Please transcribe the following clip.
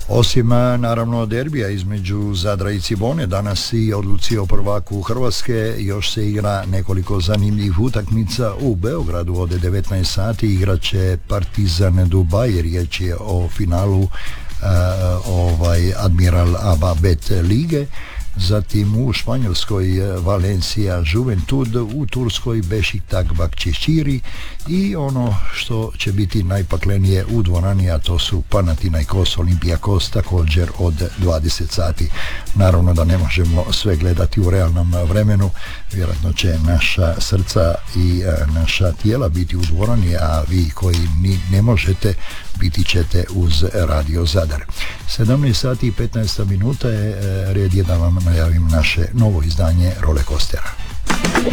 Osim naravno derbija između Zadra i Cibone, danas i odluci o prvaku Hrvatske, još se igra nekoliko zanimljivih utakmica u Beogradu. Od 19 sati igraće Partizan Dubaj, riječ je o finalu Admiral Ababet lige. Zatim u Španjolskoj Valencia Juventud, u Turskoj Bešiktak Bakčeširi i ono što će biti najpaklenije u dvorani, a to su Panathinaikos Olympiakos, također od 20 sati. Naravno da ne možemo sve gledati u realnom vremenu, vjerojatno će naša srca i naša tijela biti u dvorani, a vi koji ne možete, biti ćete uz Radio Zadar. 17 sati i 15 minuta je red je da vam najavim naše novo izdanje Rollercoastera.